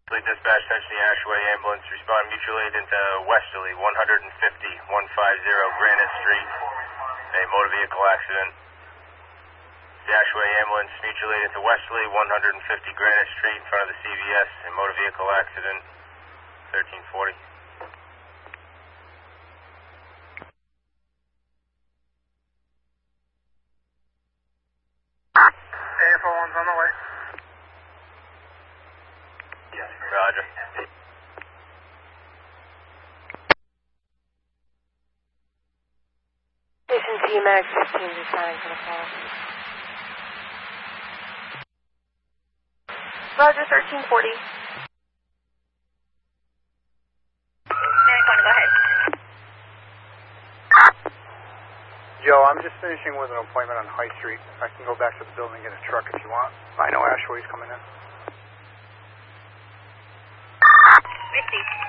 Dispatch, attention the Ashway ambulance, respond mutual aid into Westerly, 150, 150 Granite Street, a motor vehicle accident. The Ashway ambulance, mutual aid into Westerly, 150 Granite Street, in front of the CVS, a motor vehicle accident, 1340. AFO1's on the way. Roger. Station TMAX 15 is signing for the call. Roger, 1340. Go ahead. Joe, I'm just finishing with an appointment on High Street. I can go back to the building and get a truck if you want. I know Ashway's coming in. 50.